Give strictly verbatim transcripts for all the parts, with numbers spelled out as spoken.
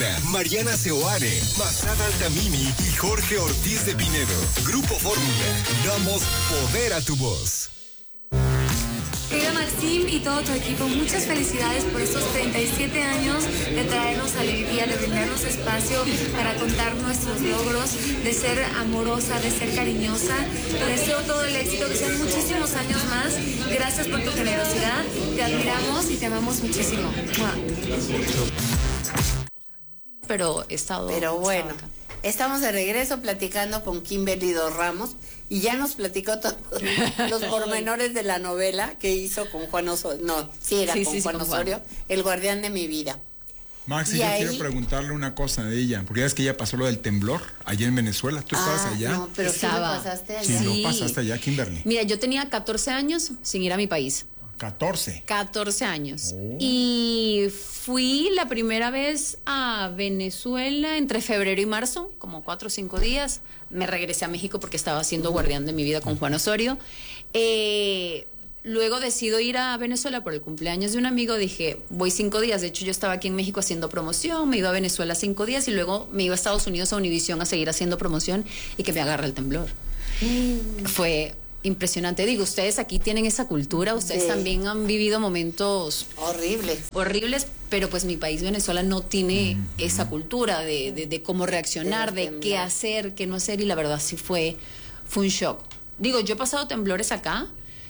Fórmula, Mariana Seoane, Masada Altamimi y Jorge Ortiz de Pinedo. Grupo Fórmula, damos poder a tu voz. Querido Maxim y todo tu equipo, muchas felicidades por estos treinta y siete años de traernos alegría, de brindarnos espacio para contar nuestros logros, de ser amorosa, de ser cariñosa. Te deseo todo el éxito, que sean muchísimos años más. Gracias por tu generosidad, te admiramos y te amamos muchísimo. Pero he estado... Pero bueno, estamos de regreso platicando con Kimberly Dos Ramos. Y ya nos platicó todos los pormenores de la novela que hizo con Juan Osorio. No, sí era sí, con sí, Juan sí, con Osorio, Juan. El guardián de mi vida. Maxi, yo ahí... quiero preguntarle una cosa de ella, porque ya es que ella pasó lo del temblor allá en Venezuela. ¿Tú estabas ah, allá? No, pero Estaba. sí lo pasaste allá. Sí, lo pasaste allá, Kimberly. Mira, yo tenía catorce años sin ir a mi país. catorce. catorce años. Oh. Y fui la primera vez a Venezuela entre febrero y marzo, como cuatro o cinco días. Me regresé a México porque estaba haciendo guardián de mi vida con Juan Osorio. Eh, luego decido ir a Venezuela por el cumpleaños de un amigo. Dije, voy cinco días. De hecho, yo estaba aquí en México haciendo promoción. Me iba a Venezuela cinco días y luego me iba a Estados Unidos a Univisión a seguir haciendo promoción y que me agarra el temblor. Mm. Fue... impresionante. Digo, ustedes aquí tienen esa cultura, ustedes sí. también han vivido momentos horribles, horribles, pero pues mi país, Venezuela, no tiene mm-hmm. esa cultura de, de, de cómo reaccionar, de, de qué hacer, qué no hacer, y la verdad sí fue, fue un shock. Digo, yo he pasado temblores acá,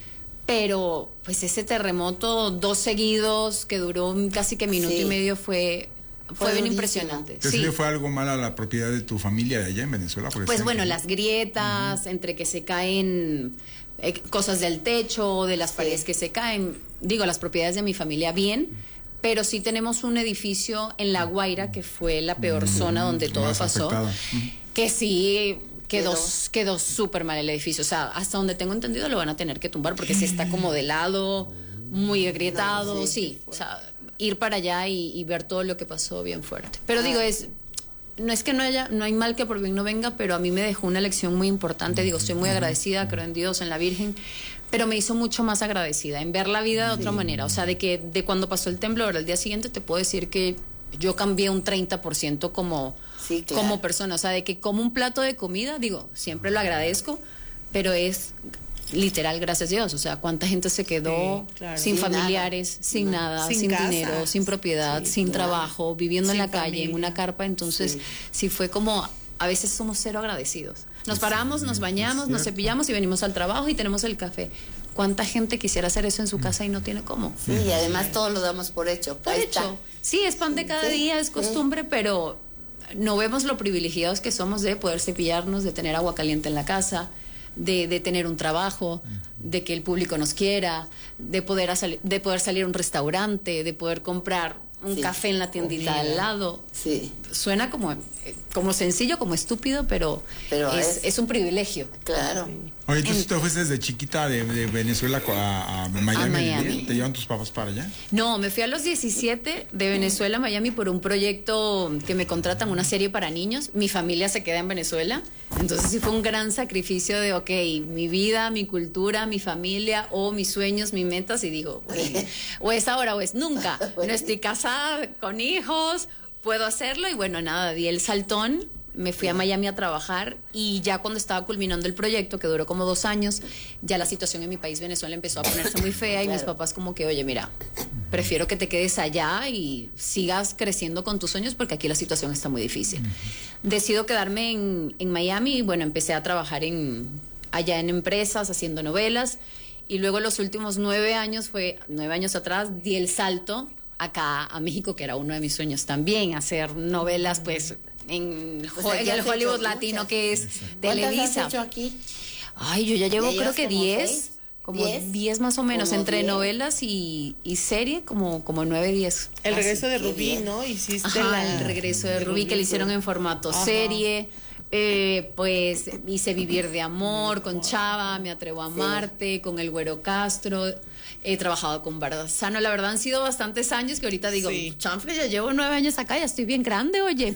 pero pues ese terremoto, dos seguidos, que duró casi que minuto sí. y medio, fue... Fue, fue bien impresionante. ¿Qué sí. le fue algo mal a la propiedad de tu familia de allá en Venezuela? Pues bueno, aquí. Las grietas, uh-huh. entre que se caen eh, cosas del techo, de las sí. paredes que se caen. Digo, las propiedades de mi familia bien, pero sí tenemos un edificio en La Guaira, que fue la peor uh-huh. zona donde todo pasó, uh-huh. que sí... Quedó, quedó súper mal el edificio. O sea, hasta donde tengo entendido lo van a tener que tumbar porque sí está como de lado, muy agrietado, no, sí, sí o sea... ir para allá y, y ver todo lo que pasó bien fuerte. Pero ah. digo, es no es que no haya no hay mal que por bien no venga, pero a mí me dejó una lección muy importante. Digo, estoy muy agradecida, creo en Dios, en la Virgen, pero me hizo mucho más agradecida en ver la vida de otra sí. manera. O sea, de que de cuando pasó el temblor al día siguiente te puedo decir que yo cambié un treinta por ciento como, sí, claro. como persona. O sea, de que como un plato de comida, digo, siempre lo agradezco, pero es... literal, gracias a Dios, o sea, cuánta gente se quedó sí, claro. sin, sin familiares, nada. sin nada, sin, sin dinero, sin propiedad, sí, sin claro. trabajo, viviendo sin en la familia. Calle, en una carpa, entonces sí. sí fue como, a veces somos cero agradecidos. Nos paramos, nos bañamos, nos cepillamos y venimos al trabajo y tenemos el café. ¿Cuánta gente quisiera hacer eso en su casa y no tiene cómo? Sí, y además todos lo damos por hecho. Por hecho. Está. Sí, es pan de cada sí, día, es costumbre, sí. pero no vemos lo privilegiados que somos de poder cepillarnos, de tener agua caliente en la casa, De, de tener un trabajo, de que el público nos quiera, de poder, sali- de poder salir a un restaurante, de poder comprar un sí. café en la tiendita Comida. Al lado. Sí. Suena como, como sencillo, como estúpido, pero, pero es, es, es un privilegio. Claro. Sí. Oye, ¿tú en... te fuiste desde chiquita de, de Venezuela a, a Miami? A Miami. ¿Te llevan tus papás para allá? No, me fui a los diecisiete de Venezuela a Miami por un proyecto que me contratan, una serie para niños. Mi familia se queda en Venezuela. Entonces sí fue un gran sacrificio de, ok, mi vida, mi cultura, mi familia, o mis sueños, mis metas, y digo, pues, o es ahora o es nunca. No estoy casada, con hijos, puedo hacerlo, y bueno, nada, di el saltón. Me fui a Miami a trabajar y ya cuando estaba culminando el proyecto, que duró como dos años, ya la situación en mi país, Venezuela, empezó a ponerse muy fea y claro. mis papás como que, oye, mira, prefiero que te quedes allá y sigas creciendo con tus sueños porque aquí la situación está muy difícil. Uh-huh. Decido quedarme en, en Miami y bueno, empecé a trabajar en, allá en empresas, haciendo novelas, y luego los últimos nueve años, fue nueve años atrás, di el salto acá a México, que era uno de mis sueños también, hacer novelas, pues... en, pues en el Hollywood latino muchas. Que es Televisa. ¿Cuántas has hecho aquí? Ay, yo ya llevo ¿Ya creo que diez, seis? como diez más o menos, entre diez. Novelas y, y serie, como, como nueve, diez. El Así regreso de Rubí, bien. ¿No? Hiciste Ajá, la... el regreso de, de Rubí, Rubí, que le hicieron en formato Ajá. serie. Eh, pues hice Vivir de Amor con Chava, Me Atrevo a Amarte, sí. con el Güero Castro. He trabajado con Barzano, la verdad han sido bastantes años que ahorita digo, sí. chanfle, ya llevo nueve años acá, ya estoy bien grande, oye.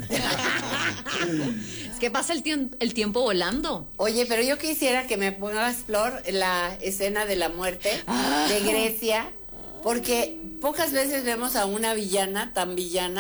Es que pasa el, tie- el tiempo volando. Oye, pero yo quisiera que me pongas, Flor, la escena de la muerte ah. de Grecia, porque pocas veces vemos a una villana tan villana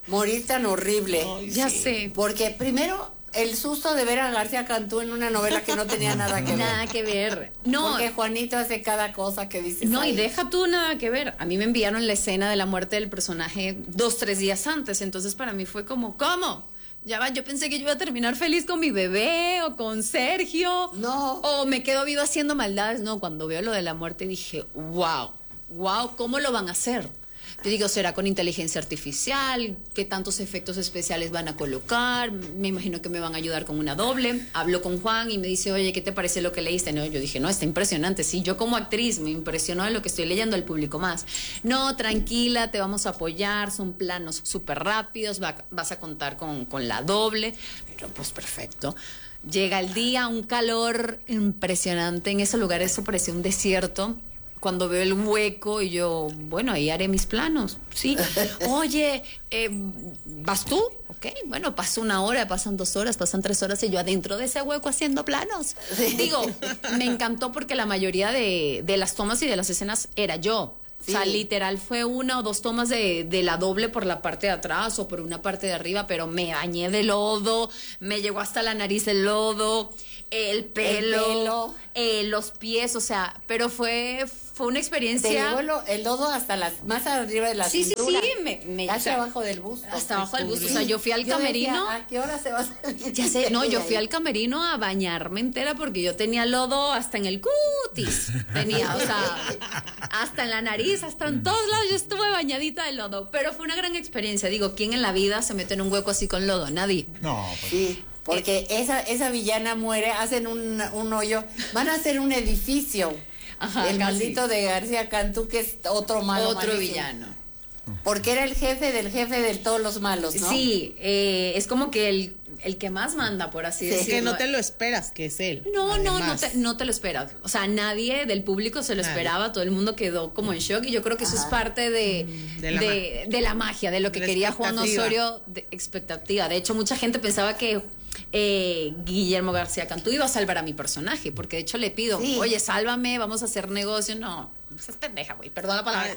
morir tan horrible. Ay, ya sí. sé. Porque primero el susto de ver a García Cantú en una novela que no tenía nada que ver. Nada que ver. No. Porque Juanito hace cada cosa que dices. No, ahí. Y deja tú nada que ver. A mí me enviaron la escena de la muerte del personaje dos, tres días antes. Entonces para mí fue como, ¿cómo? Ya va, yo pensé que yo iba a terminar feliz con mi bebé o con Sergio. No. O me quedo viva haciendo maldades. No, cuando veo lo de la muerte dije, wow, wow, ¿cómo lo van a hacer? Yo digo, ¿será con inteligencia artificial? ¿Qué tantos efectos especiales van a colocar? Me imagino que me van a ayudar con una doble. Hablo con Juan y me dice, oye, ¿qué te parece lo que leíste? No, yo dije, no, está impresionante. Sí, yo como actriz me impresionó de lo que estoy leyendo, al público más. No, tranquila, te vamos a apoyar, son planos súper rápidos, va, vas a contar con, con la doble. Pero pues perfecto. Llega el día, un calor impresionante. En ese lugar eso parecía un desierto. Cuando veo el hueco y yo, bueno, ahí haré mis planos, sí. Oye, eh, ¿vas tú? Ok, bueno, pasa una hora, pasan dos horas, pasan tres horas y yo adentro de ese hueco haciendo planos. Sí. Digo, me encantó porque la mayoría de, de las tomas y de las escenas era yo. Sí. O sea, literal fue una o dos tomas de, de la doble por la parte de atrás o por una parte de arriba, pero me bañé de lodo, me llegó hasta la nariz el lodo, el pelo, el pelo. Eh, los pies, o sea, pero fue... Fue una experiencia. Te llegó lo, el lodo hasta las, más arriba de la sí, cintura. Sí, sí, me, me hasta o sea, abajo del busto. Hasta abajo del busto. O sea, yo fui al yo camerino. Decía, ¿a qué hora se va a salir? Ya sé, no, yo fui al camerino a bañarme entera porque yo tenía lodo hasta en el cutis. Tenía, o sea, hasta en la nariz, hasta en todos lados yo estuve bañadita de lodo. Pero fue una gran experiencia. Digo, ¿quién en la vida se mete en un hueco así con lodo? Nadie. No, pues. Sí. Porque eh, esa, esa villana muere, hacen un, un hoyo, van a hacer un edificio. Ajá, el maldito de García Cantú, que es otro malo. Otro malísimo. villano. Porque era el jefe del jefe de todos los malos, ¿no? Sí, eh, es como que el, el que más manda, por así sí, decirlo. Que no te lo esperas, que es él. No, además. no, no te, no te lo esperas. O sea, nadie del público se lo nadie. esperaba, todo el mundo quedó como en shock y yo creo que eso Ajá. es parte de, de, la, de, de la magia, de lo que de quería Juan Osorio, de expectativa. De hecho, mucha gente pensaba que Eh, Guillermo García Cantú iba a salvar a mi personaje, porque de hecho le pido, sí. oye, sálvame, vamos a hacer negocio. No, es pendeja, güey, perdón la palabra.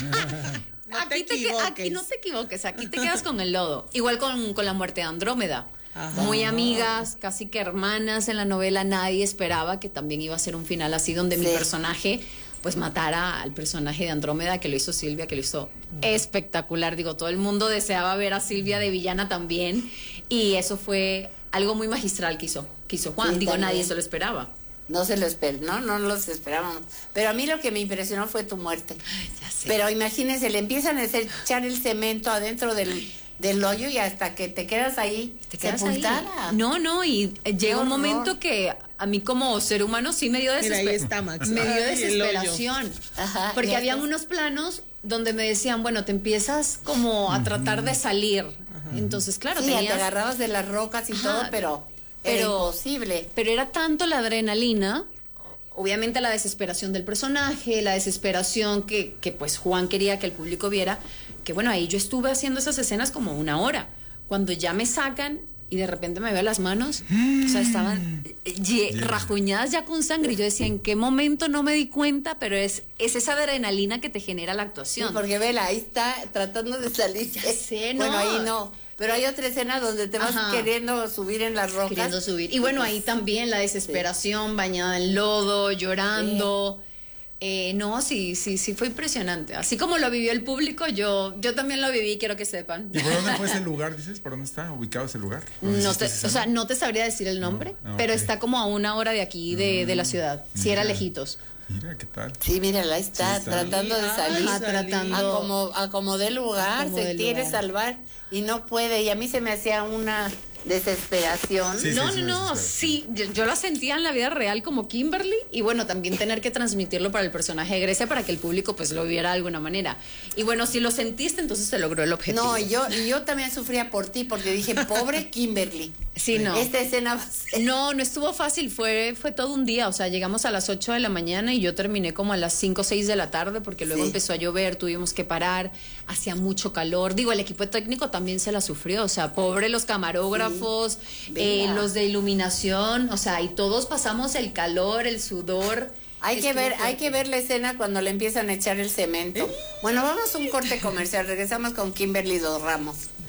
no aquí, te te, aquí no te equivoques, aquí te quedas con el lodo. Igual con, con la muerte de Andrómeda. Ajá. Muy amigas, casi que hermanas en la novela. Nadie esperaba que también iba a ser un final así, donde sí. mi personaje pues matara al personaje de Andrómeda, que lo hizo Silvia, que lo hizo espectacular. Digo, todo el mundo deseaba ver a Silvia de villana también, y eso fue algo muy magistral que hizo, que hizo Juan. Sí, Digo, también. Nadie se lo esperaba. No se lo esperó, no, no los esperábamos. Pero a mí lo que me impresionó fue tu muerte. Ay, ya sé. Pero imagínense, le empiezan a echar el cemento adentro del, del hoyo y hasta que te quedas ahí, te quedas sepultada. Ahí. No, no, y llega un momento que a mí como ser humano sí me dio desesperación. Me dio desesperación. Ajá, porque habían está. unos planos donde me decían, bueno, te empiezas como a uh-huh. tratar de salir. Ajá. Entonces, claro, sí, tenías... te agarrabas de las rocas y Ajá. todo, pero, pero era imposible. Pero era tanto la adrenalina, obviamente la desesperación del personaje, la desesperación que, que pues Juan quería que el público viera, que bueno, ahí yo estuve haciendo esas escenas como una hora. Cuando ya me sacan y de repente me veo las manos, mm. o sea, estaban yeah. rajuñadas ya con sangre. Y yo decía, ¿en qué momento no me di cuenta? Pero es, es esa adrenalina que te genera la actuación. Sí, porque vela, ahí está tratando de salir. Ya sé, ¿no? Bueno, ahí no. Pero hay otra escena donde te vas Ajá. queriendo subir en las rocas. Queriendo subir. Y bueno, ahí también la desesperación, sí. bañada en lodo, llorando. Sí. Eh, no, sí, sí, sí, fue impresionante. Así como lo vivió el público, yo, yo también lo viví, quiero que sepan. ¿Y por dónde fue ese lugar, dices? ¿Por dónde está ubicado ese lugar? No te, o sea, no te sabría decir el nombre, no, no, pero okay. está como a una hora de aquí, de, de la ciudad. Si sí era lejitos. Mira, ¿qué tal? Sí, mira, ahí está, sí, está. tratando de salir. Ah, tratando. A como, a como de lugar, como se quiere lugar. salvar y no puede. Y a mí se me hacía una desesperación. Sí, no, sí, no, no, sí, yo, yo la sentía en la vida real como Kimberly, y bueno, también tener que transmitirlo para el personaje de Grecia para que el público pues lo viera de alguna manera. Y bueno, si lo sentiste, entonces se logró el objetivo. No, yo, yo también sufría por ti, porque dije, pobre Kimberly. Sí, no. Esta escena va a ser... No, no estuvo fácil, fue, fue todo un día, o sea, llegamos a las ocho de la mañana y yo terminé como a las cinco o seis de la tarde, porque luego sí. empezó a llover, tuvimos que parar, hacía mucho calor. Digo, el equipo técnico también se la sufrió, o sea, pobre los camarógrafos, sí. eh, los de iluminación, o sea, y todos pasamos el calor, el sudor. Hay que ver, hay que ver la escena cuando le empiezan a echar el cemento. ¿Eh? Bueno, vamos a un corte comercial, regresamos con Kimberly Dos Ramos.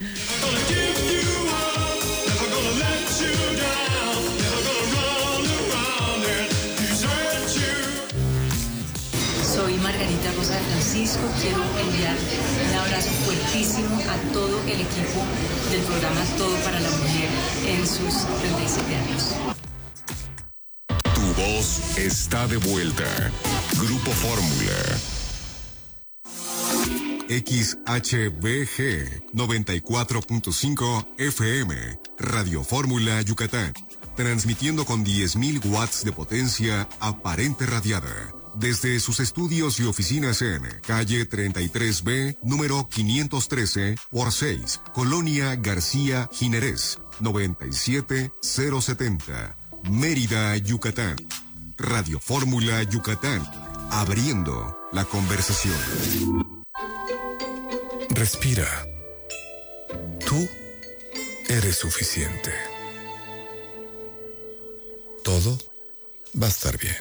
Soy Margarita Rosa de Francisco. Quiero enviar un abrazo fuertísimo a todo el equipo del programa Todo para la Mujer en sus treinta y siete años. Tu voz está de vuelta. Grupo Fórmula. X H B G noventa y cuatro punto cinco F M, Radio Fórmula Yucatán. Transmitiendo con diez mil watts de potencia aparente radiada. Desde sus estudios y oficinas en calle treinta y tres B, número quinientos trece por seis, Colonia García Jiménez, noventa y siete mil setenta, Mérida, Yucatán. Radio Fórmula Yucatán, abriendo la conversación. Respira. Tú eres suficiente. Todo va a estar bien.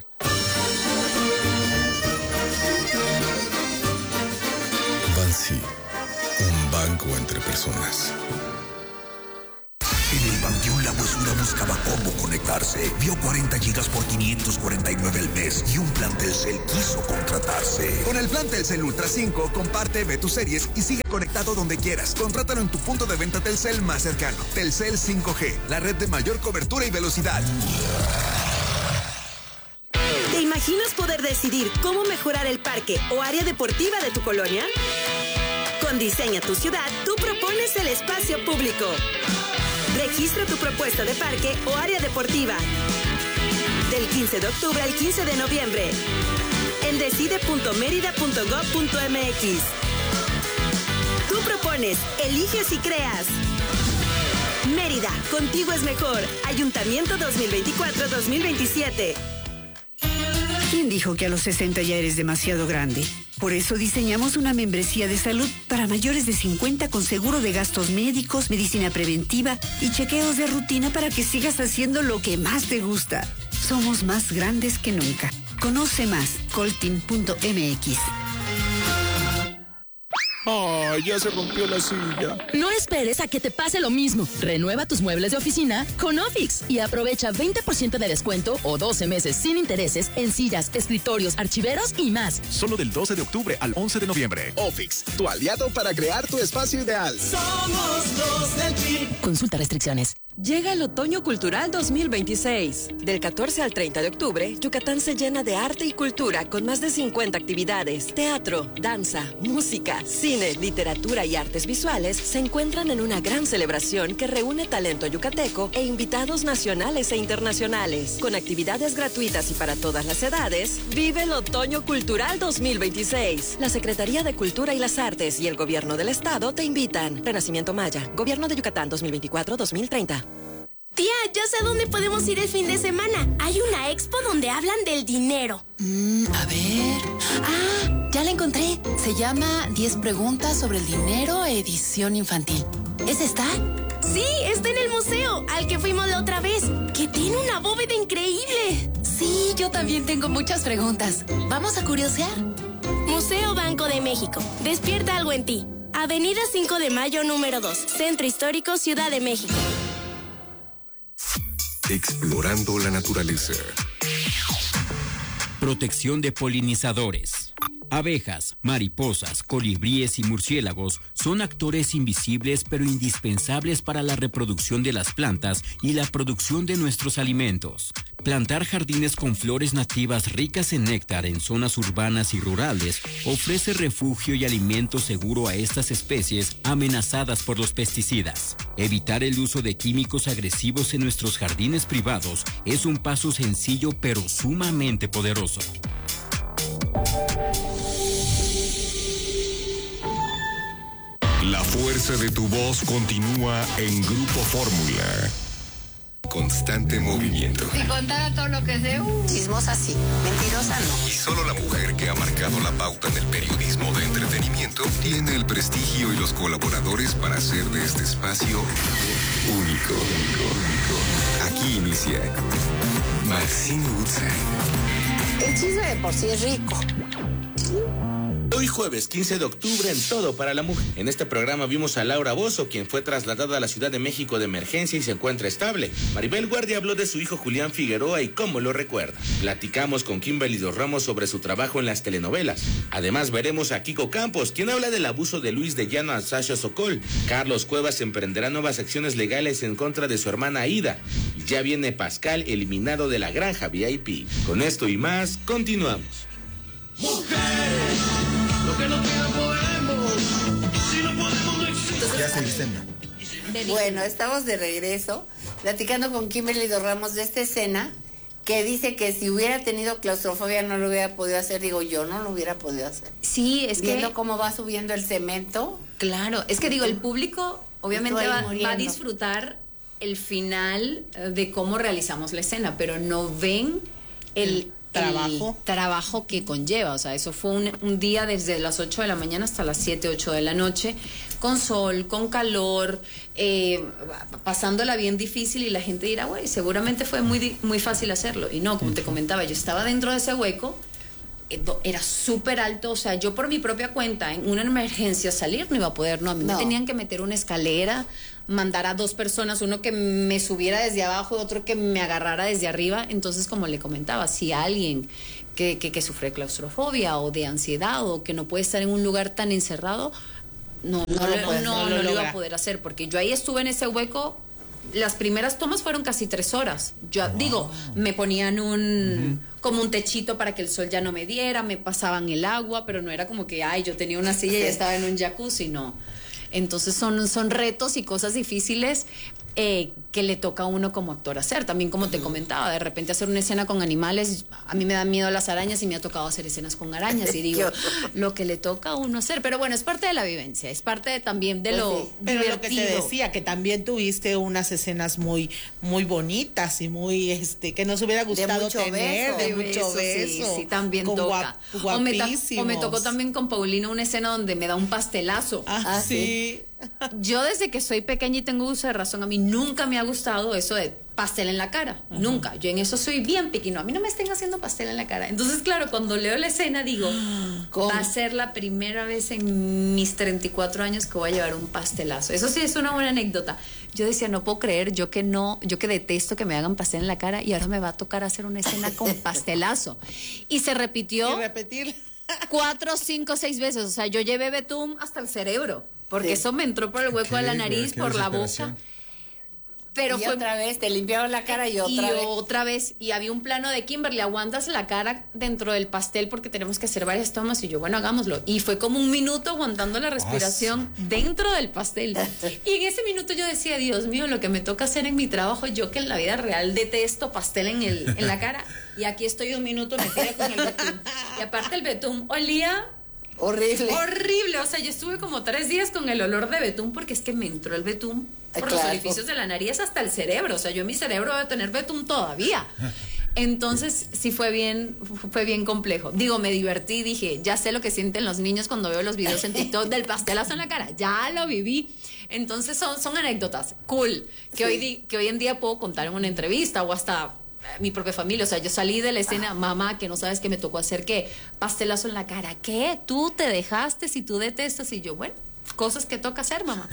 Bansi, un banco entre personas. En el Panteón La Huesura buscaba cómo conectarse. Vio cuarenta gigas por quinientos cuarenta y nueve al mes y un plan Telcel quiso contratarse. Con el plan Telcel Ultra cinco, comparte, ve tus series y sigue conectado donde quieras. Contrátalo en tu punto de venta Telcel más cercano. Telcel cinco G, la red de mayor cobertura y velocidad. ¿Te imaginas poder decidir cómo mejorar el parque o área deportiva de tu colonia? Con Diseña tu Ciudad, tú propones el espacio público. Registra tu propuesta de parque o área deportiva. Del quince de octubre al quince de noviembre. En decide punto mérida punto gob punto m x. Tú propones, eliges y creas. Mérida, contigo es mejor. Ayuntamiento dos mil veinticuatro dos mil veintisiete. ¿Quién dijo que a los sesenta ya eres demasiado grande? Por eso diseñamos una membresía de salud para mayores de cincuenta con seguro de gastos médicos, medicina preventiva y chequeos de rutina para que sigas haciendo lo que más te gusta. Somos más grandes que nunca. Conoce más, coltin punto m x. ¡Ay, ya se rompió la silla! No esperes a que te pase lo mismo. Renueva tus muebles de oficina con Ofix y aprovecha veinte por ciento de descuento o doce meses sin intereses en sillas, escritorios, archiveros y más. Solo del doce de octubre al once de noviembre. Ofix, tu aliado para crear tu espacio ideal. Somos los del P I B. Consulta restricciones. Llega el Otoño Cultural dos mil veintiséis. Del catorce al treinta de octubre, Yucatán se llena de arte y cultura con más de cincuenta actividades. Teatro, danza, música, cine, literatura y artes visuales se encuentran en una gran celebración que reúne talento yucateco e invitados nacionales e internacionales. Con actividades gratuitas y para todas las edades, vive el Otoño Cultural dos mil veintiséis. La Secretaría de Cultura y las Artes y el Gobierno del Estado te invitan. Renacimiento Maya, Gobierno de Yucatán dos mil veinticuatro dos mil treinta. Tía, ya sé a dónde podemos ir el fin de semana. Hay una expo donde hablan del dinero. Mm, a ver... Ah, ya la encontré. Se llama diez preguntas sobre el dinero, edición infantil. ¿Es esta? Sí, está en el museo, al que fuimos la otra vez, que tiene una bóveda increíble. Sí, yo también tengo muchas preguntas. ¿Vamos a curiosear? Museo Banco de México. Despierta algo en ti. Avenida cinco de mayo, número dos. Centro Histórico, Ciudad de México. Explorando la naturaleza. Protección de polinizadores. Abejas, mariposas, colibríes y murciélagos son actores invisibles pero indispensables para la reproducción de las plantas y la producción de nuestros alimentos. Plantar jardines con flores nativas ricas en néctar en zonas urbanas y rurales ofrece refugio y alimento seguro a estas especies amenazadas por los pesticidas. Evitar el uso de químicos agresivos en nuestros jardines privados es un paso sencillo pero sumamente poderoso. La fuerza de tu voz continúa en Grupo Fórmula. Constante movimiento. Si contara todo lo que sé, uh, chismosa sí, mentirosa no. Y solo la mujer que ha marcado la pauta en el periodismo de entretenimiento tiene el prestigio y los colaboradores para hacer de este espacio único. Aquí inicia Maxine Woodside. El chisme de por sí es rico. Hoy jueves quince de octubre en Todo para la Mujer. En este programa vimos a Laura Bozzo, quien fue trasladada a la Ciudad de México de emergencia y se encuentra estable. Maribel Guardia habló de su hijo Julián Figueroa y cómo lo recuerda. Platicamos con Kimberly Dos Ramos sobre su trabajo en las telenovelas. Además veremos a Kiko Campos, quien habla del abuso de Luis de Llano a Sasha Sokol. Carlos Cuevas emprenderá nuevas acciones legales en contra de su hermana Aida. Y ya viene Pascal eliminado de la granja V I P. Con esto y más, continuamos. Mujeres, lo que no podemos, si no podemos no existe. Ya se dicen. Bueno, estamos de regreso platicando con Kimberly Dos Ramos de esta escena que dice que si hubiera tenido claustrofobia no lo hubiera podido hacer. Digo, yo no lo hubiera podido hacer. Sí, es Viendo que... cómo va subiendo el cemento. Claro, es que digo, el público obviamente va, va a disfrutar el final de cómo realizamos la escena, pero no ven el... trabajo el trabajo que conlleva, o sea, eso fue un, un día desde las ocho de la mañana hasta las siete, ocho de la noche, con sol, con calor, eh, pasándola bien difícil, y la gente dirá, güey, seguramente fue muy, muy fácil hacerlo, y no, como te comentaba, yo estaba dentro de ese hueco, era súper alto, o sea, yo por mi propia cuenta, en una emergencia salir no iba a poder, no, a mí no. Me tenían que meter una escalera, mandar a dos personas, uno que me subiera desde abajo, otro que me agarrara desde arriba. Entonces, como le comentaba, si alguien que, que, que sufre claustrofobia o de ansiedad o que no puede estar en un lugar tan encerrado, no, no, no, lo, puede, no, no, no lo, lo iba a poder hacer, porque yo ahí estuve en ese hueco. Las primeras tomas fueron casi tres horas. Yo wow. digo, me ponían un uh-huh. como un techito para que el sol ya no me diera, me pasaban el agua, pero no era como que, ay, yo tenía una silla y estaba en un jacuzzi, no. Entonces son, son retos y cosas difíciles eh, que le toca a uno como actor hacer. También, como te comentaba, de repente hacer una escena con animales, a mí me dan miedo las arañas y me ha tocado hacer escenas con arañas y digo, lo que le toca a uno hacer. Pero bueno, es parte de la vivencia, es parte de, también de lo sí, pero divertido. Lo que te decía, que también tuviste unas escenas muy muy bonitas y muy, este, que nos hubiera gustado de mucho tener, beso, de mucho beso. Sí, sí, también toca. Guap, o, me ta- o me tocó también con Paulina una escena donde me da un pastelazo. Ah, ah sí. Yo desde que soy pequeña y tengo uso de razón, a mí nunca me ha gustado eso de pastel en la cara, uh-huh. nunca. Yo en eso soy bien piquino, a mí no me estén haciendo pastel en la cara. Entonces, claro, cuando leo la escena digo, ¿cómo? Va a ser la primera vez en mis treinta y cuatro años que voy a llevar un pastelazo. Eso sí es una buena anécdota. Yo decía, no puedo creer, yo que no, yo que detesto que me hagan pastel en la cara, y ahora me va a tocar hacer una escena con pastelazo. Y se repitió y repetir cuatro, cinco, seis veces. O sea, yo llevé betún hasta el cerebro, porque sí. eso me entró por el hueco de la nariz, por la boca. Pero y fue otra vez, te limpiaron la cara y otra y vez. Y otra vez, y había un plano de Kimberly, aguantas la cara dentro del pastel porque tenemos que hacer varias tomas, y yo, bueno, hagámoslo. Y fue como un minuto aguantando la respiración oh, sí. dentro del pastel. Y en ese minuto yo decía, Dios mío, lo que me toca hacer en mi trabajo, yo que en la vida real detesto pastel en, el, en la cara, y aquí estoy un minuto metida con el betún. Y aparte el betún olía... Horrible. Horrible, o sea, yo estuve como tres días con el olor de betún porque es que me entró el betún por claro. los orificios de la nariz hasta el cerebro, o sea, yo en mi cerebro voy a tener betún todavía. Entonces, sí fue bien, fue bien complejo. Digo, me divertí, dije, ya sé lo que sienten los niños cuando veo los videos en TikTok del pastelazo en la cara, ya lo viví. Entonces son, son anécdotas cool que, sí. hoy di, que hoy en día puedo contar en una entrevista o hasta mi propia familia. O sea, yo salí de la escena, mamá, que no sabes qué me tocó hacer, ¿qué? Pastelazo en la cara, ¿qué? Tú te dejaste, si tú detestas, y yo, bueno, cosas que toca hacer, mamá.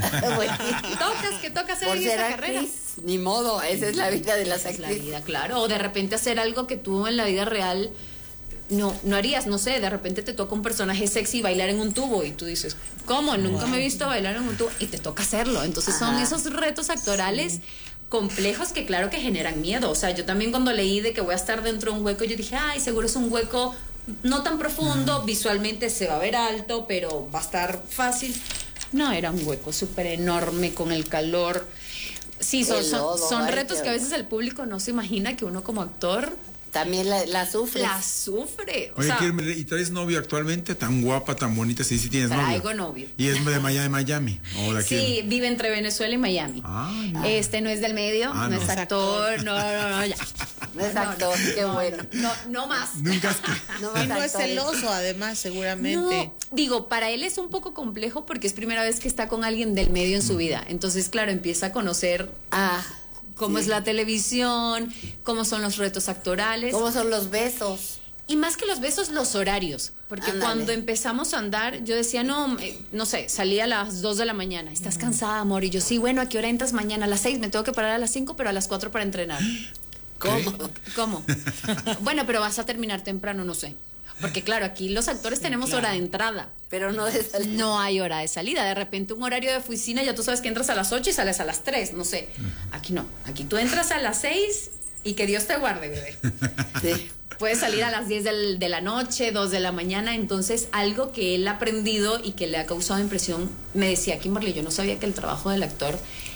Tocas que toca hacer por en ser esa actriz, carrera. Ni modo, esa es la vida de las actrices. Esa es la vida, claro. O de repente hacer algo que tú en la vida real no, no harías, no sé, de repente te toca un personaje sexy bailar en un tubo y tú dices, ¿cómo? Nunca wow. me he visto bailar en un tubo, y te toca hacerlo. Entonces Ajá. son esos retos actorales sí. complejos que claro que generan miedo. O sea, yo también cuando leí de que voy a estar dentro de un hueco, yo dije, ay, seguro es un hueco no tan profundo, visualmente se va a ver alto, pero va a estar fácil. No, era un hueco súper enorme con el calor. Sí, son, son, son retos que a veces el público no se imagina que uno como actor también la, la sufre. La sufre. O Oye, sea, ¿y traes novio actualmente? Tan guapa, tan bonita, sí, sí tienes novio. Traigo novio. ¿Y es de Miami, Miami? ¿O de aquí? Sí, vive entre Venezuela y Miami. Ah, no. Este no es del medio, ah, no, no es actor, no, no, no, ya. No es actor, no, no, qué no, bueno. No, no más. Nunca es que... no, y no es celoso, además, seguramente. No, digo, para él es un poco complejo porque es primera vez que está con alguien del medio en su vida. Entonces, claro, empieza a conocer a... cómo sí. es la televisión, cómo son los retos actorales. Cómo son los besos. Y más que los besos, los horarios. Porque Ándale. Cuando empezamos a andar, yo decía, no, eh, no sé, salía a las dos de la mañana. ¿Estás cansada, amor? Y yo, sí, bueno, ¿a qué hora entras mañana? A las seis, me tengo que parar a las cinco, pero a las cuatro para entrenar. ¿Cómo? ¿Cómo? Bueno, pero vas a terminar temprano, no sé. Porque claro, aquí los actores tenemos claro. hora de entrada. Pero no de salida. No hay hora de salida. De repente un horario de oficina, ya tú sabes que entras a las ocho y sales a las tres, no sé. Aquí no. Aquí tú entras a las seis y que Dios te guarde, bebé. Sí. Puedes salir a las diez del, de la noche, dos de la mañana. Entonces, algo que él ha aprendido y que le ha causado impresión, me decía Kimberly, yo no sabía que el trabajo del actor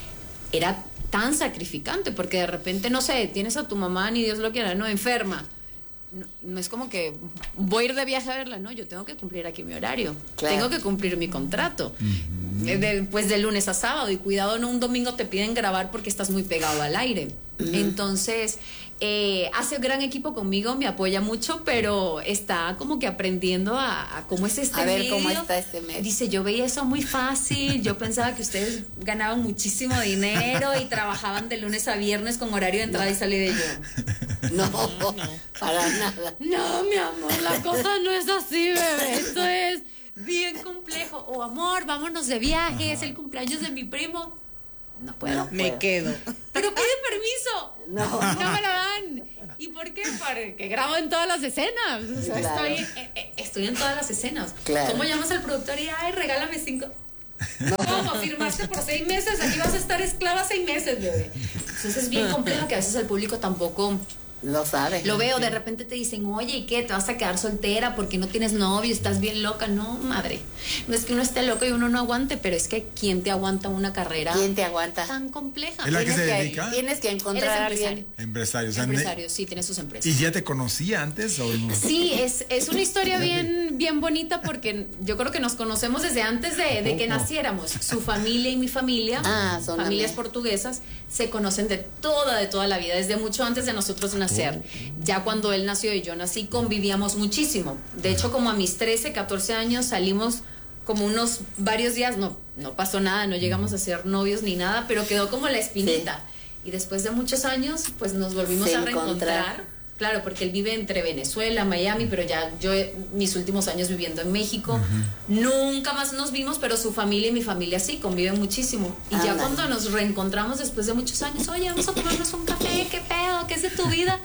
era tan sacrificante, porque de repente, no sé, tienes a tu mamá, ni Dios lo quiera, no, enferma. No, no es como que voy a ir de viaje a verla, no, yo tengo que cumplir aquí mi horario, claro. tengo que cumplir mi contrato. Uh-huh. de, pues de lunes a sábado, y cuidado, no un domingo te piden grabar porque estás muy pegado al aire. Uh-huh. Entonces, eh, hace gran equipo conmigo, me apoya mucho, pero está como que aprendiendo a, a cómo es este a medio. A ver cómo está este medio. Dice, yo veía eso muy fácil, yo pensaba que ustedes ganaban muchísimo dinero y trabajaban de lunes a viernes con horario de entrada no. y salida, y yo. No, no, para nada. No, mi amor, la cosa no es así, bebé. Esto es bien complejo. O oh, amor, vámonos de viaje, Ajá. es el cumpleaños de mi primo. No puedo. No me puedo. quedo. Pero pide permiso. No. No me lo dan. ¿Y por qué? Porque grabo en todas las escenas. O sea, claro. estoy, eh, estoy en todas las escenas. Claro. ¿Cómo llamas al productor y, ay, regálame cinco? No. ¿Cómo? Firmaste por seis meses, aquí vas a estar esclava seis meses, bebé. Entonces es bien complejo que a veces el público tampoco lo sabe. Lo veo, de repente te dicen, oye, ¿y qué? ¿Te vas a quedar soltera porque no tienes novio? ¿Estás bien loca? No, madre. No es que uno esté loco y uno no aguante, pero es que ¿quién te aguanta una carrera? ¿Quién te aguanta? Tan compleja. ¿Es la que tienes se que, dedica? Tienes que encontrar a alguien. Empresario. O sea, empresario, sí, tiene sus empresas. ¿Y ya te conocía antes o no? Sí, es, es una historia bien, bien bonita, porque yo creo que nos conocemos desde antes de, de que naciéramos. Su familia y mi familia, ah, son familias amigos. portuguesas, se conocen de toda, de toda la vida, desde mucho antes de nosotros nacer. Oh. Ya cuando él nació y yo nací, convivíamos muchísimo. De hecho, como a mis trece, catorce años salimos como unos varios días, no, no pasó nada, no llegamos a ser novios ni nada, pero quedó como la espinita. Sí. Y después de muchos años, pues nos volvimos Se a reencontrar. Encontrar. Claro, porque él vive entre Venezuela, Miami, pero ya yo mis últimos años viviendo en México, uh-huh. nunca más nos vimos, pero su familia y mi familia sí conviven muchísimo. Y ah, ya vale. Cuando nos reencontramos después de muchos años, oye, vamos a tomarnos un café, ¿qué pedo? ¿Qué es de tu vida?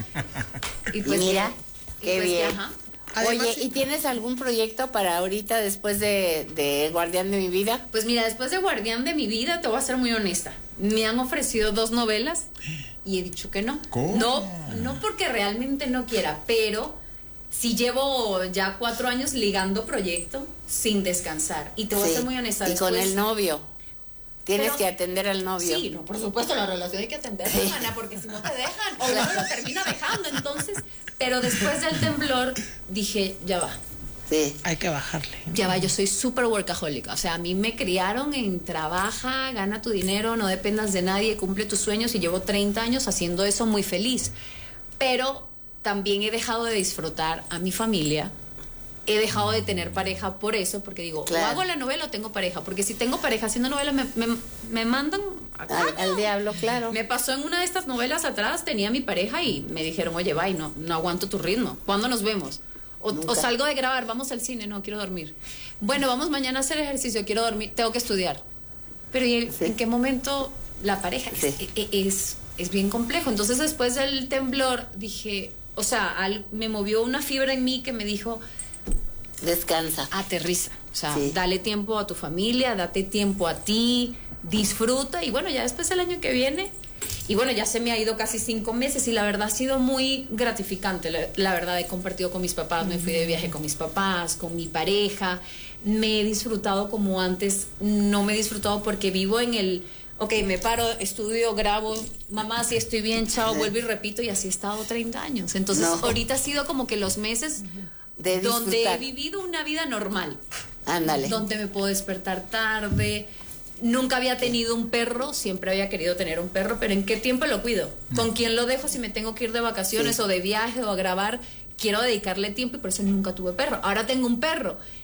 Y pues mira, qué pues, bien. Ajá. Oye, ¿y tienes algún proyecto para ahorita después de, de Guardián de mi vida? Pues mira, después de Guardián de mi vida, te voy a ser muy honesta. Me han ofrecido dos novelas y he dicho que no. ¿Cómo? No, no porque realmente no quiera, pero sí llevo ya cuatro años ligando proyecto sin descansar. Y te voy sí. a ser muy honesta. Y después, con el novio. Tienes pero, que atender al novio. Sí, no, por supuesto, la relación hay que atenderla, sí. Ana, porque si no te dejan, o uno lo termina dejando. Entonces, pero después del temblor dije, ya va. Sí. Hay que bajarle. Ya va, yo soy súper workaholic. O sea, a mí me criaron en trabaja, gana tu dinero, no dependas de nadie, cumple tus sueños, y llevo treinta años haciendo eso muy feliz. Pero también he dejado de disfrutar a mi familia. He dejado de tener pareja por eso, porque digo, claro. o hago la novela o tengo pareja, porque si tengo pareja haciendo novela me, me, me mandan a al, al diablo, claro. Me pasó en una de estas novelas atrás, tenía mi pareja y me dijeron, oye, bye, no, no aguanto tu ritmo, ¿cuándo nos vemos? O, o salgo de grabar, vamos al cine, no, quiero dormir. Bueno, vamos mañana a hacer ejercicio, quiero dormir, tengo que estudiar. Pero ¿y sí. en qué momento la pareja? Sí. Es, es, es bien complejo. Entonces después del temblor dije, o sea, al, me movió una fibra en mí que me dijo, descansa, aterriza, o sea, sí. dale tiempo a tu familia, date tiempo a ti, disfruta. Y bueno, ya después el año que viene, y bueno, ya se me ha ido casi cinco meses y la verdad ha sido muy gratificante. La, la verdad, he compartido con mis papás, me fui de viaje con mis papás, con mi pareja, me he disfrutado como antes no me he disfrutado, porque vivo en el, ok, me paro, estudio, grabo, mamá, si estoy bien, chao, vuelvo y repito, y así he estado treinta años. Entonces, no. ahorita ha sido como que los meses de donde he vivido una vida normal. Ándale. Donde me puedo despertar tarde. Nunca había tenido un perro, siempre había querido tener un perro, pero ¿en qué tiempo lo cuido? ¿Con quién lo dejo si me tengo que ir de vacaciones sí. o de viaje o a grabar? Quiero dedicarle tiempo y por eso nunca tuve perro. Ahora tengo un perro.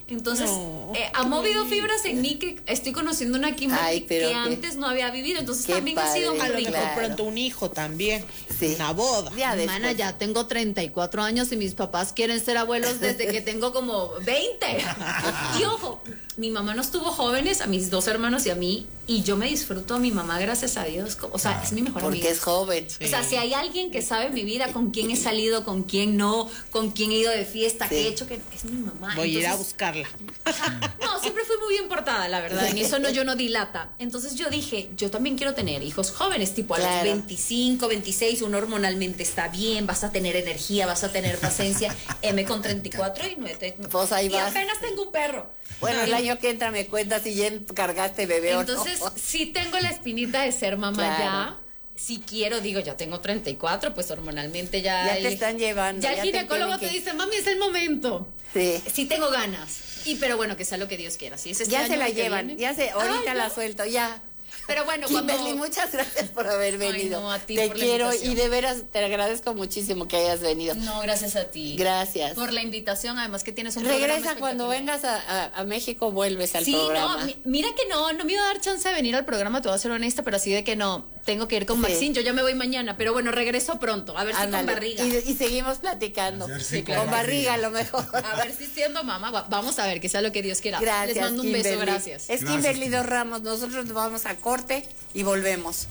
Entonces, No, eh, ha movido fibras en mí que estoy conociendo una Kimberly Ay, pero que qué- antes no había vivido. Entonces qué también ha sido padre, muy A lo rico. mejor Claro. pronto un hijo también. Sí. Una boda. Ya después. Hermana, ya tengo treinta y cuatro años y mis papás quieren ser abuelos desde que tengo como veinte. Y ojo, mi mamá nos tuvo jóvenes, a mis dos hermanos y a mí, y yo me disfruto a mi mamá, gracias a Dios. O sea, es mi mejor Porque amiga. es joven. O sea, si hay alguien que sabe mi vida, con quién he salido, con quién no, con quién he ido de fiesta, Sí. qué he hecho, que es mi mamá. Voy a ir a Entonces, buscarla. no, siempre fui muy bien portada, la verdad. En eso no, yo no dilata. Entonces yo dije, yo también quiero tener hijos jóvenes, tipo a los Claro. veinticinco, veintiséis, uno hormonalmente está bien, vas a tener energía, vas a tener paciencia. M con treinta y cuatro y nueve. Pues ahí y vas. apenas tengo un perro. Bueno, el año que entra me cuentas si ya cargaste bebé Entonces, o no. sí tengo la espinita de ser mamá Claro. ya. Si quiero, digo, ya tengo treinta y cuatro, pues hormonalmente ya... Ya te están llevando, Ya el ya te ginecólogo tienen te que- dice, mami, es el momento. Sí. Sí tengo ganas. Y pero bueno, que sea lo que Dios quiera. Si es este Ya año se la el que llevan, viene. ya se, ahorita Ay, la no. suelto, ya. Pero bueno, Kimberly, cuando... muchas gracias por haber venido. no, a ti te por la quiero invitación. y de veras te agradezco muchísimo que hayas venido. No, gracias a ti. Gracias. Por la invitación, además que tienes un programa Regresa cuando espectacular. vengas a, a- a México, vuelves al Sí, programa. no, mi- mira que no, no me iba a dar chance de venir al programa, te voy a ser honesta, pero así de que no, tengo que ir con Sí. Maxine, yo ya me voy mañana, pero bueno, regreso pronto, a ver Ándale. si con barriga. Y, y seguimos platicando. sí, con claro. barriga a lo mejor. A ver si siendo mamá, va- vamos a ver, que sea lo que Dios quiera. Gracias. Les mando un beso, Kimberly. gracias. Es Kimberly Dos Ramos. Nosotros nos vamos a corte y volvemos.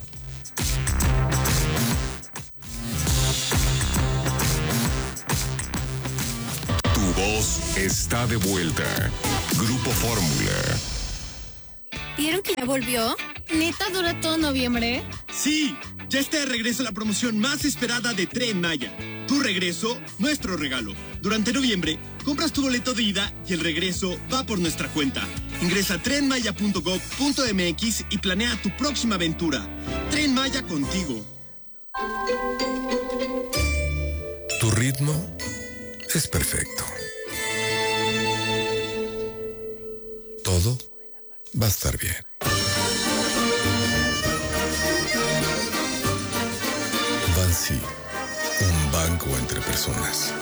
Tu voz está de vuelta. Grupo Fórmula. ¿Vieron que ya volvió? ¿Neta dura todo noviembre? Sí, ya está de regreso la promoción más esperada de Tren Maya. Tu regreso, nuestro regalo. Durante noviembre, compras tu boleto de ida y el regreso va por nuestra cuenta. Ingresa a tren maya punto gov punto m x y planea tu próxima aventura. Tren Maya contigo. Tu ritmo es perfecto. Todo va a estar bien. Bansi, un banco entre personas.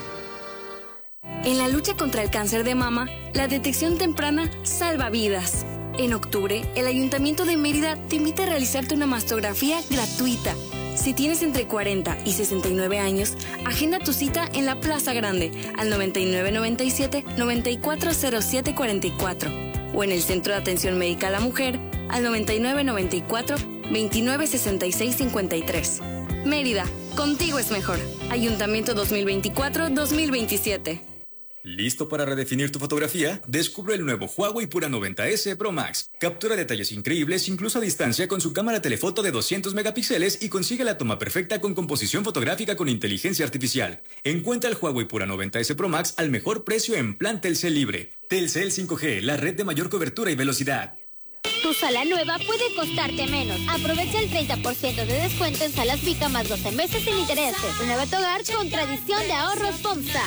En la lucha contra el cáncer de mama, la detección temprana salva vidas. En octubre, el Ayuntamiento de Mérida te invita a realizarte una mastografía gratuita. Si tienes entre cuarenta y sesenta y nueve años, agenda tu cita en la Plaza Grande al noventa y nueve noventa y siete noventa y cuatro cero siete cuarenta y cuatro o en el Centro de Atención Médica a la Mujer al noventa y nueve noventa y cuatro veintinueve sesenta y seis cincuenta y tres. Mérida, contigo es mejor. Ayuntamiento dos mil veinticuatro dos mil veintisiete. ¿Listo para redefinir tu fotografía? Descubre el nuevo Huawei Pura noventa ese Pro Max. Captura detalles increíbles incluso a distancia con su cámara telefoto de doscientos megapíxeles y consigue la toma perfecta con composición fotográfica con inteligencia artificial. Encuentra el Huawei Pura noventa ese Pro Max al mejor precio en plan Telcel Libre. Telcel cinco G, la red de mayor cobertura y velocidad. Tu sala nueva puede costarte menos. Aprovecha el treinta por ciento de descuento en salas Vica más doce meses sin intereses. Renueva tu hogar con tradición de ahorros FOMSA.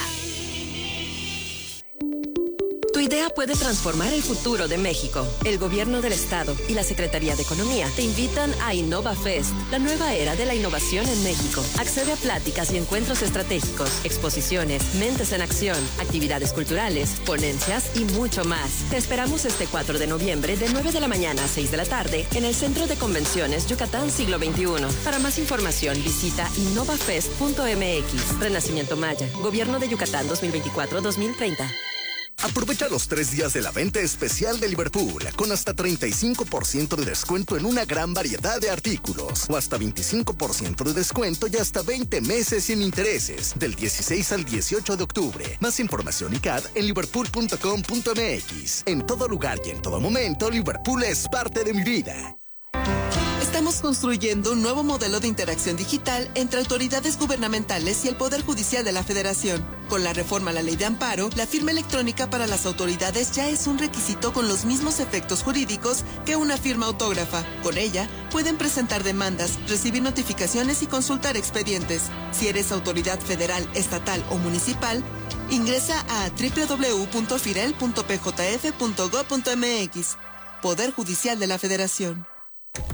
Tu idea puede transformar el futuro de México. El Gobierno del Estado y la Secretaría de Economía te invitan a InnovaFest, la nueva era de la innovación en México. Accede a pláticas y encuentros estratégicos, exposiciones, mentes en acción, actividades culturales, ponencias y mucho más. Te esperamos este cuatro de noviembre de nueve de la mañana a seis de la tarde en el Centro de Convenciones Yucatán Siglo veintiuno. Para más información visita innovafest punto m x. Renacimiento Maya, Gobierno de Yucatán dos mil veinticuatro a dos mil treinta. Aprovecha los tres días de la venta especial de Liverpool con hasta treinta y cinco por ciento de descuento en una gran variedad de artículos o hasta veinticinco por ciento de descuento y hasta veinte meses sin intereses del dieciséis al dieciocho de octubre. Más información y C A D en liverpool punto com punto m x. En todo lugar y en todo momento, Liverpool es parte de mi vida. Estamos construyendo un nuevo modelo de interacción digital entre autoridades gubernamentales y el Poder Judicial de la Federación. Con la reforma a la Ley de Amparo, la firma electrónica para las autoridades ya es un requisito con los mismos efectos jurídicos que una firma autógrafa. Con ella, pueden presentar demandas, recibir notificaciones y consultar expedientes. Si eres autoridad federal, estatal o municipal, ingresa a doble u doble u doble u punto firel punto p j f punto gob punto m x. Poder Judicial de la Federación.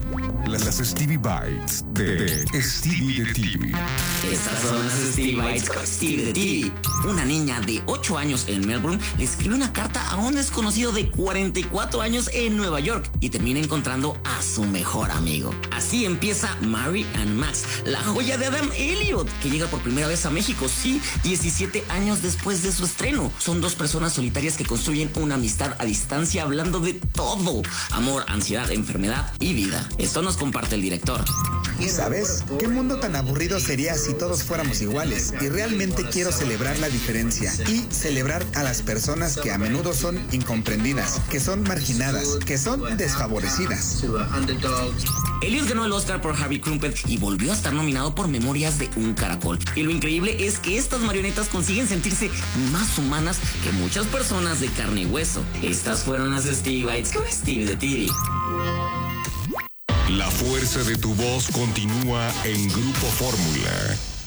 Las Stevie Bites de Stevie de T V. Estas son las Stevie Bites con Stevie de T V. Una niña de ocho años en Melbourne le escribe una carta a un desconocido de cuarenta y cuatro años en Nueva York y termina encontrando a su mejor amigo. Así empieza Mary and Max, la joya de Adam Elliot, que llega por primera vez a México, sí, diecisiete años después de su estreno. Son dos personas solitarias que construyen una amistad a distancia hablando de todo: amor, ansiedad, enfermedad y vida. Esto nos comparte el director. ¿Sabes? ¿Qué mundo tan aburrido sería si todos fuéramos iguales? Y realmente quiero celebrar la diferencia y celebrar a las personas que a menudo son incomprendidas, que son marginadas, que son desfavorecidas. Elliot ganó el Oscar por Harvey Crumpet y volvió a estar nominado por Memorias de un Caracol. Y lo increíble es que estas marionetas consiguen sentirse más humanas que muchas personas de carne y hueso. Estas fueron las Stevie Bites con Stevie de T V. La fuerza de tu voz continúa en Grupo Fórmula.